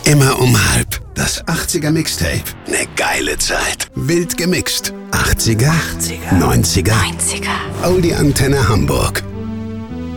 Immer um halb. Das 80er Mixtape. Ne geile Zeit. Wild gemixt. 80er, 90er. Oldie Antenne Hamburg.